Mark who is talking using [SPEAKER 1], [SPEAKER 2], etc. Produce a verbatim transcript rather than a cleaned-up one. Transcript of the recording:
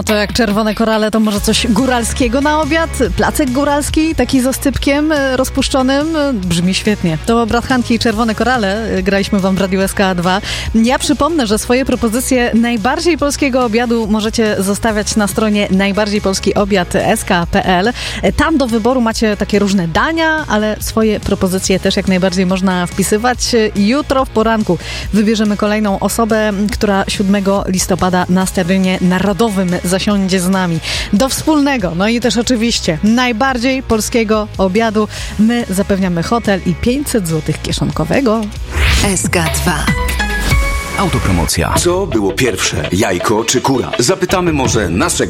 [SPEAKER 1] No to jak czerwone korale, to może coś góralskiego na obiad? Placek góralski, taki z oscypkiem rozpuszczonym? Brzmi świetnie. To Brat Hanki i Czerwone Korale. Graliśmy wam w Radiu S K dwa. Ja przypomnę, że swoje propozycje najbardziej polskiego obiadu możecie zostawiać na stronie najbardziej polski obiad kropka s k kropka p l. Tam do wyboru macie takie różne dania, ale swoje propozycje też jak najbardziej można wpisywać. Jutro w poranku wybierzemy kolejną osobę, która siódmego listopada na Stadionie Narodowym zasiądzie z nami. Do wspólnego, no i też oczywiście najbardziej polskiego obiadu my zapewniamy hotel i pięćset złotych kieszonkowego.
[SPEAKER 2] S K dwa.
[SPEAKER 3] Autopromocja.
[SPEAKER 4] Co było pierwsze, jajko czy kura? Zapytamy może naszego